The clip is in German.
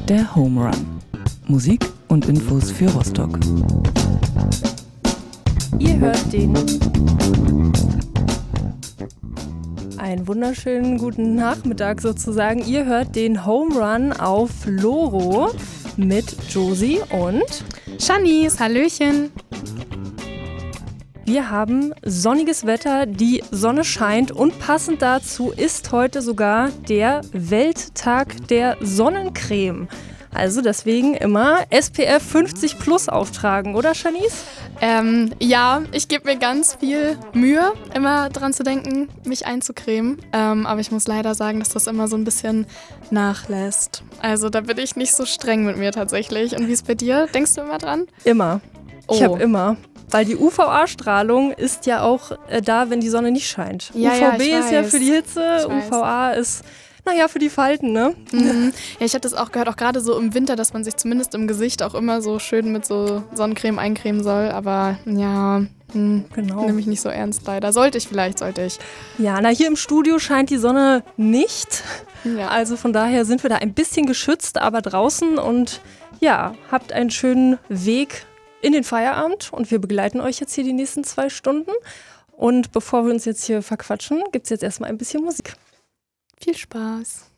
Der Home Run. Musik und Infos für Rostock. Ihr hört den... Einen wunderschönen guten Nachmittag sozusagen. Ihr hört den Home Run auf Loro mit Josie und Shanice, Hallöchen. Wir haben sonniges Wetter, die Sonne scheint und passend dazu ist heute sogar der Welttag der Sonnencreme. Also deswegen immer SPF 50 Plus auftragen, oder Shanice? Ja, ich gebe mir ganz viel Mühe, immer dran zu denken, mich einzucremen. Aber ich muss leider sagen, dass das immer so ein bisschen nachlässt. Also da bin ich nicht so streng mit mir tatsächlich. Und wie ist es bei dir? Denkst du immer dran? Immer. Ich Oh. habe immer. Weil die UVA-Strahlung ist ja auch da, wenn die Sonne nicht scheint. Ja, UVB ich ist ja weiß. für die Hitze, Ich weiß. UVA ist, für die Falten, ne? Mhm. Ja, ich habe das auch gehört, auch gerade so im Winter, dass man sich zumindest im Gesicht auch immer so schön mit so Sonnencreme eincremen soll. Aber ja, Genau. nehme ich nicht so ernst leider. Sollte ich. Ja, hier im Studio scheint die Sonne nicht. Ja. Also von daher sind wir da ein bisschen geschützt, aber draußen und ja, habt einen schönen Weg in den Feierabend und wir begleiten euch jetzt hier die nächsten 2 Stunden. Und bevor wir uns jetzt hier verquatschen, gibt es jetzt erstmal ein bisschen Musik. Viel Spaß.